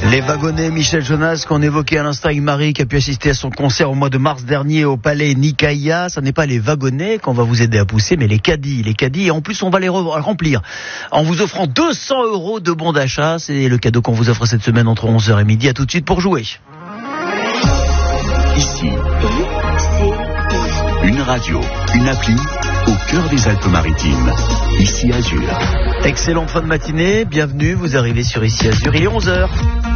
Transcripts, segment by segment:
Les wagonnets, Michel Jonas, qu'on évoquait à l'instant avec Marie, qui a pu assister à son concert au mois de mars dernier au palais Nicaïa. Ce n'est pas les wagonnets qu'on va vous aider à pousser, mais les caddies. Les caddies, et en plus, on va les remplir en vous offrant 200 € de bons d'achat. C'est le cadeau qu'on vous offre cette semaine entre 11h et midi. À tout de suite pour jouer. Ici, une radio, une appli, au cœur des Alpes-Maritimes. Ici Azur. Excellente fin de matinée, bienvenue, vous arrivez sur Ici Azur, il est 11h.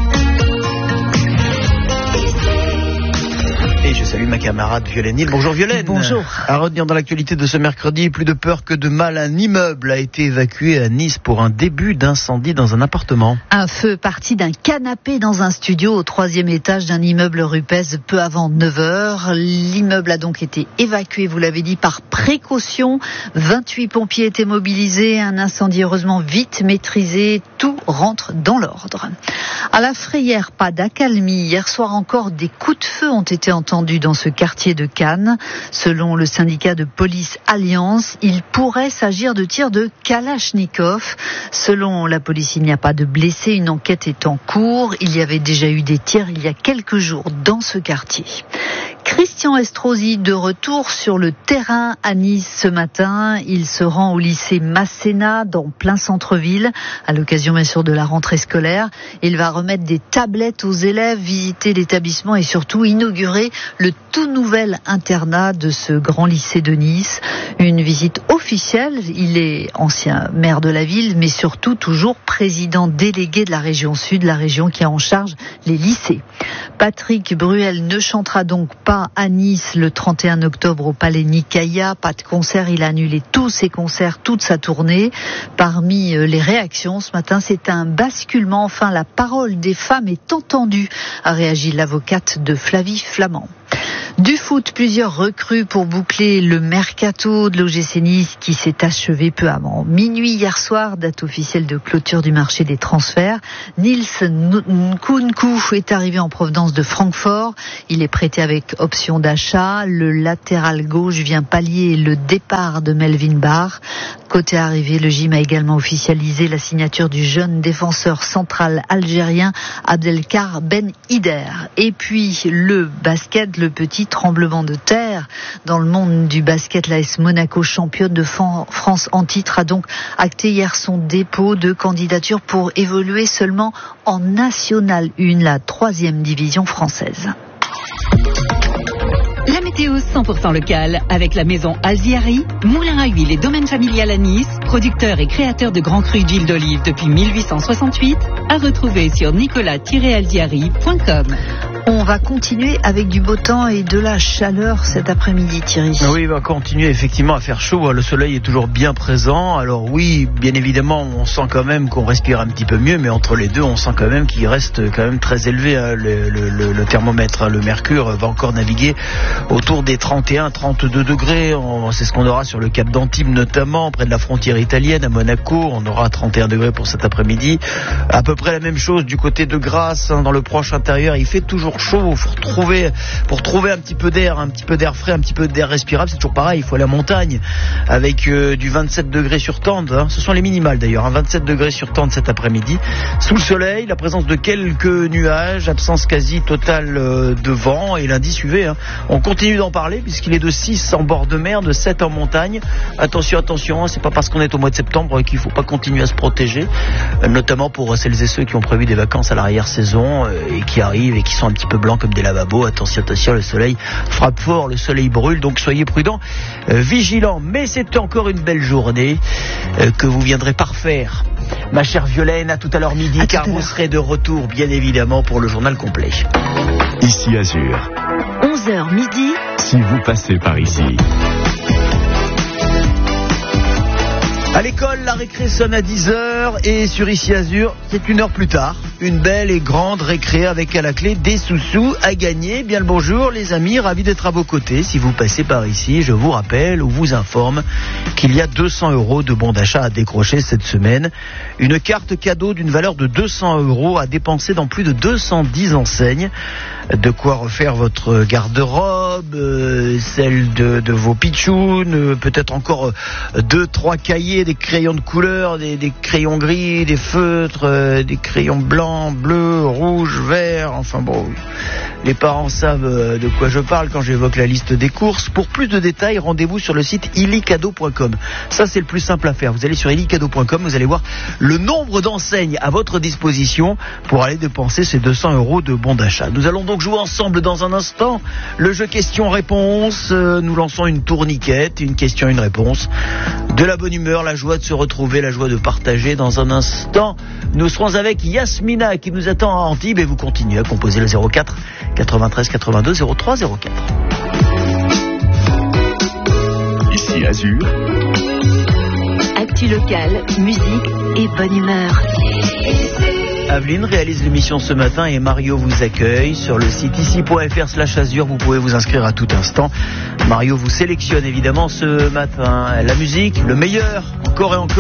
Et je salue ma camarade Violaine Hill. Bonjour Violaine. Bonjour. À retenir dans l'actualité de ce mercredi, plus de peur que de mal, un immeuble a été évacué à Nice pour un début d'incendie dans un appartement. Un feu parti d'un canapé dans un studio au 3e étage d'un immeuble rue Pez peu avant 9h. L'immeuble a donc été évacué, vous l'avez dit, par précaution. 28 pompiers étaient mobilisés, un incendie heureusement vite maîtrisé. Tout rentre dans l'ordre. À la Frayère, pas d'accalmie. Hier soir encore, des coups de feu ont été entendus dans ce quartier de Cannes. Selon le syndicat de police Alliance, il pourrait s'agir de tirs de Kalachnikov. Selon la police, il n'y a pas de blessés. Une enquête est en cours. Il y avait déjà eu des tirs il y a quelques jours dans ce quartier. Christian Estrosi de retour sur le terrain à Nice ce matin. Il se rend au lycée Masséna dans plein centre-ville à l'occasion bien sûr de la rentrée scolaire. Il va remettre des tablettes aux élèves, visiter l'établissement et surtout inaugurer le tout nouvel internat de ce grand lycée de Nice. Une visite officielle. Il est ancien maire de la ville mais surtout toujours président délégué de la région Sud, la région qui a en charge les lycées. Patrick Bruel ne chantera donc pas à Nice le 31 octobre au palais Nicaïa. Pas de concert, il a annulé tous ses concerts, toute sa tournée. Parmi les réactions ce matin, c'est un basculement. Enfin, la parole des femmes est entendue, a réagi l'avocate de Flavie Flamand. Du foot, plusieurs recrues pour boucler le mercato de l'OGC Nice qui s'est achevé peu avant minuit hier soir, date officielle de clôture du marché des transferts. Nils Nkunku est arrivé en provenance de Francfort. Il est prêté avec option d'achat. Le latéral gauche vient pallier le départ de Melvin Barr. Côté arrivée, le gym a également officialisé la signature du jeune défenseur central algérien Abdelkar Ben Yedder. Et puis le basket, le petit tremblement de terre dans le monde du basket. L'AS Monaco, championne de France en titre, a donc acté hier son dépôt de candidature pour évoluer seulement en National 1, la 3e division française. La météo 100% locale avec la maison Alziari, moulin à huile et domaine familial à Nice, producteur et créateur de grands crus d'huile d'olive depuis 1868, à retrouver sur nicolas-alziari.com. On va continuer avec du beau temps et de la chaleur cet après-midi, Thierry. Oui, on va continuer effectivement à faire chaud. Le soleil est toujours bien présent. Alors oui, bien évidemment, on sent quand même qu'on respire un petit peu mieux, mais entre les deux, on sent quand même qu'il reste quand même très élevé le thermomètre. Le mercure va encore naviguer autour des 31-32 degrés. C'est ce qu'on aura sur le Cap d'Antibes notamment, près de la frontière italienne, à Monaco. On aura 31 degrés pour cet après-midi. À peu près la même chose du côté de Grasse, dans le proche intérieur. Il fait toujours chaud pour trouver un petit peu d'air frais, un petit peu d'air respirable. C'est toujours pareil, il faut aller à la montagne avec du 27 degrés sur Tende. Ce sont les minimales d'ailleurs, 27 degrés sur Tende cet après-midi. Sous le soleil, la présence de quelques nuages, absence quasi totale de vent et l'indice UV. On continue d'en parler puisqu'il est de 6 en bord de mer, de 7 en montagne. Attention, c'est pas parce qu'on est au mois de septembre qu'il faut pas continuer à se protéger, notamment pour celles et ceux qui ont prévu des vacances à l'arrière-saison et qui arrivent et qui sont un petit peu blancs comme des lavabos. Attention, le soleil frappe fort, le soleil brûle, donc soyez prudents, vigilants. Mais c'est encore une belle journée que vous viendrez parfaire. Ma chère Violaine, à tout à l'heure midi, car vous serez de retour, bien évidemment, pour le journal complet. Ici Azur. 11h midi. Si vous passez par ici. À l'école, la récré sonne à 10h et sur Ici Azur, c'est 1 heure plus tard. Une belle et grande récré avec à la clé des sous-sous à gagner. Bien le bonjour les amis, ravi d'être à vos côtés. Si vous passez par ici, je vous rappelle ou vous informe qu'il y a 200 € de bons d'achat à décrocher cette semaine. Une carte cadeau d'une valeur de 200 € à dépenser dans plus de 210 enseignes. De quoi refaire votre garde-robe, celle de vos pitchounes, peut-être encore 2-3 cahiers, des crayons de couleur, des crayons gris, des feutres, des crayons blancs, blanc, bleu, rouge, vert, enfin bon, les parents savent de quoi je parle quand j'évoque la liste des courses. Pour plus de détails, rendez-vous sur le site illicadeau.com. Ça, c'est le plus simple à faire. Vous allez sur illicadeau.com, vous allez voir le nombre d'enseignes à votre disposition pour aller dépenser ces 200 € de bons d'achat. Nous allons donc jouer ensemble dans un instant. Le jeu question-réponse, nous lançons une tourniquette, une question, une réponse. De la bonne humeur, la joie de se retrouver, la joie de partager. Dans un instant, nous serons avec Yasmina qui nous attend à Antibes et vous continuez à composer le 04 93 82 03 04. Ici Azur. Actu locale, musique et bonne humeur. Aveline réalise l'émission ce matin et Mario vous accueille sur le site ici.fr/Azur. Vous pouvez vous inscrire à tout instant. Mario vous sélectionne évidemment ce matin la musique, le meilleur, encore et encore.